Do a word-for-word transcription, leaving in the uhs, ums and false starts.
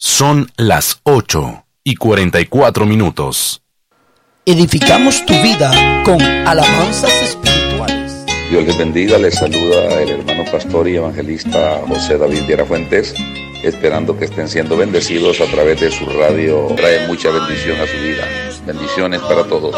Son las ocho y cuarenta y cuatro minutos. Edificamos tu vida con alabanzas espirituales. Dios les bendiga, les saluda el hermano pastor y evangelista José David Viera Fuentes, esperando que estén siendo bendecidos a través de su radio. Trae mucha bendición a su vida. Bendiciones para todos.